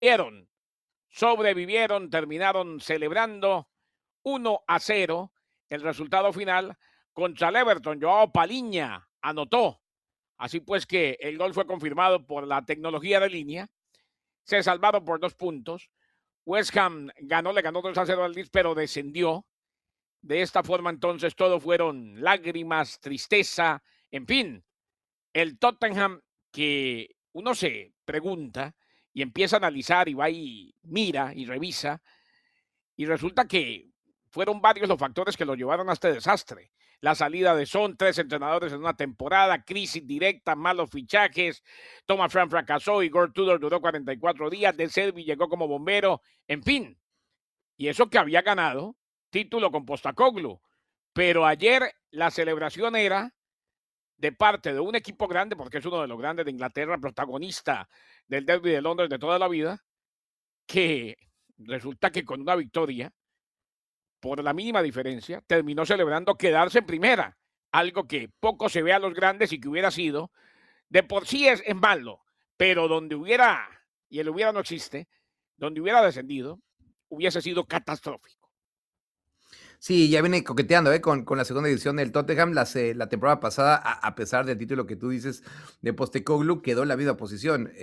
sobrevivieron, terminaron celebrando 1-0 el resultado final contra el Everton. Joao Paliña anotó. Así pues que el gol fue confirmado por la tecnología de línea. Se salvaron por 2 puntos. West Ham le ganó 2-0 al Leeds, pero descendió. De esta forma, entonces, todo fueron lágrimas, tristeza, en fin. El Tottenham, que uno se pregunta y empieza a analizar y va y mira y revisa, y resulta que fueron varios los factores que lo llevaron a este desastre. La salida de Son, 3 entrenadores en una temporada, crisis directa, malos fichajes, Thomas Frank fracasó, Igor Tudor duró 44 días, De Zerbi llegó como bombero, en fin. Y eso que había ganado título con Postecoglou. Pero ayer la celebración era de parte de un equipo grande, porque es uno de los grandes de Inglaterra, protagonista del Derby de Londres de toda la vida, que resulta que con una victoria por la mínima diferencia, terminó celebrando quedarse en primera, algo que poco se ve a los grandes y que hubiera sido, de por sí es malo, pero donde hubiera, y el hubiera no existe, donde hubiera descendido, hubiese sido catastrófico. Sí, ya viene coqueteando con la segunda división del Tottenham. La temporada pasada, a pesar del título que tú dices de Postecoglou, quedó en la misma posición,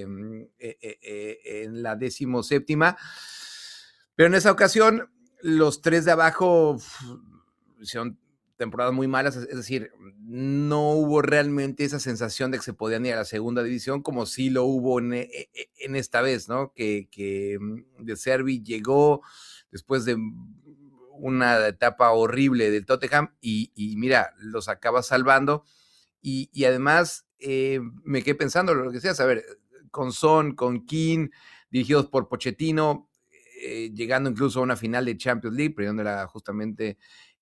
en la 17ª. Pero en esa ocasión, los tres de abajo hicieron temporadas muy malas, es decir, no hubo realmente esa sensación de que se podían ir a la segunda división, como sí lo hubo en esta vez, ¿no? Que De Zerbi llegó después de una etapa horrible del Tottenham y mira, los acaba salvando. Y además me quedé pensando lo que decías, a ver, con Son, con Keane, dirigidos por Pochettino, llegando incluso a una final de Champions League, perdiéndola justamente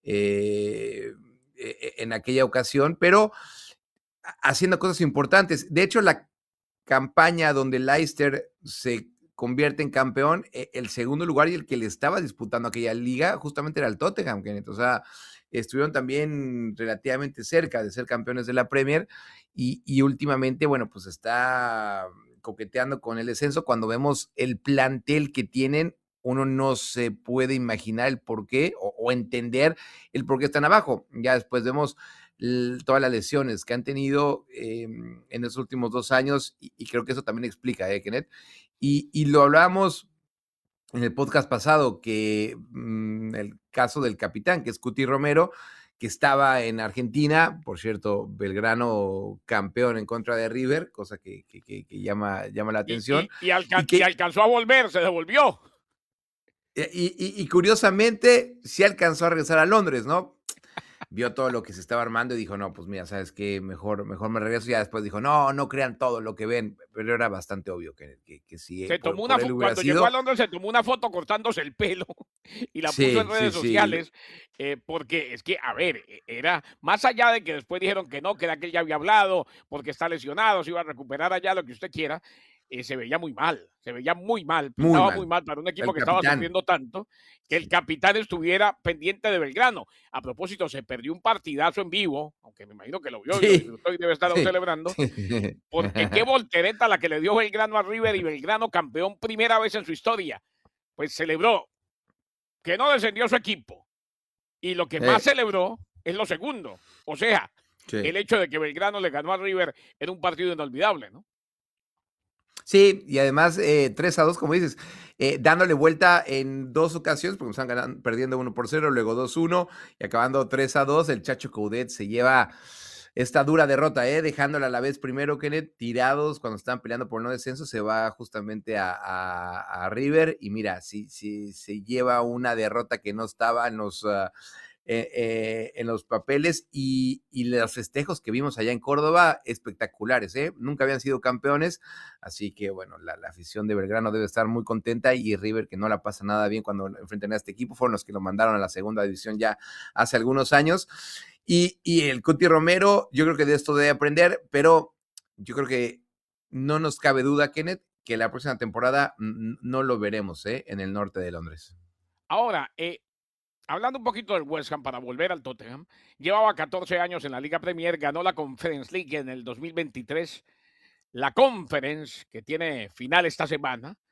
en aquella ocasión, pero haciendo cosas importantes. De hecho, la campaña donde Leicester se convierte en campeón, el segundo lugar y el que le estaba disputando aquella liga justamente era el Tottenham, Kenneth. O sea, estuvieron también relativamente cerca de ser campeones de la Premier y últimamente, bueno, pues está coqueteando con el descenso. Cuando vemos el plantel que tienen, uno no se puede imaginar el por qué o entender el por qué están abajo. Ya después vemos todas las lesiones que han tenido en los últimos 2 años y creo que eso también explica, Kenneth. Y lo hablábamos en el podcast pasado, que el caso del capitán, que es Cuti Romero, que estaba en Argentina, por cierto, Belgrano campeón en contra de River, cosa que llama la atención, y Y que alcanzó a volver, se devolvió. curiosamente sí alcanzó a regresar a Londres, ¿no? Vio todo lo que se estaba armando y dijo, no, pues mira, ¿sabes qué? Mejor me regreso. Y ya después dijo, no, no crean todo lo que ven. Pero era bastante obvio que si Se tomó una por él hubiera cuando llegó a sido. Londres se tomó una foto cortándose el pelo y la puso en Sí, sí, redes sí. sociales, porque es que, a ver, era más allá de que después dijeron que no, que de aquel ya había hablado, porque está lesionado, se iba a recuperar allá, lo que usted quiera, se veía muy mal, Muy pintaba muy mal. mal para un equipo El que estaba capitán. sufriendo tanto, que el Sí. capitán estuviera pendiente de Belgrano. A propósito, se perdió un partidazo en vivo, aunque me imagino que lo vio y lo Sí, disfrutó y debe estar aún sí, celebrando, sí. porque qué voltereta la que le dio Belgrano a River y Belgrano campeón primera vez en su historia. Pues celebró que no descendió su equipo. Y lo que más Eh, celebró es lo segundo. O sea, sí. el hecho de que Belgrano le ganó a River era un partido inolvidable, ¿no? Sí, y además 3-2, como dices, dándole vuelta en 2 ocasiones, porque están perdiendo 1-0, luego 2-1 y acabando 3-2. El Chacho Coudet se lleva esta dura derrota, dejándola a la vez primero, Kenneth, tirados cuando estaban peleando por no descenso, se va justamente a River y mira, si se lleva una derrota que no estaba en los papeles y los festejos que vimos allá en Córdoba, espectaculares, nunca habían sido campeones, así que bueno, la afición de Belgrano debe estar muy contenta y River, que no la pasa nada bien cuando enfrentan a este equipo, fueron los que lo mandaron a la segunda división ya hace algunos años, y el Cuti Romero, yo creo que de esto debe aprender, pero yo creo que no nos cabe duda, Kenneth, que la próxima temporada no lo veremos en el norte de Londres. Ahora, hablando un poquito del West Ham para volver al Tottenham, llevaba 14 años en la Liga Premier, ganó la Conference League en el 2023, la Conference, que tiene final esta semana,